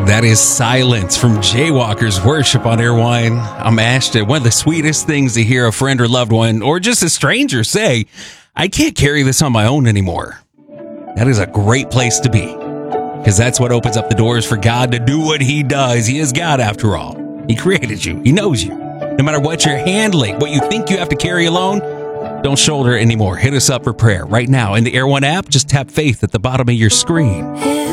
That is Silence from Jaywalkers Worship on Airwine. I'm Ashton. One of the sweetest things to hear a friend or loved one or just a stranger say, I can't carry this on my own anymore. That is a great place to be, because that's what opens up the doors for God to do what he does. He is God after all. He created you. He knows you. No matter what you're handling, what you think you have to carry alone, don't shoulder it anymore. Hit us up for prayer right now in the Air One app. Just tap faith at the bottom of your screen.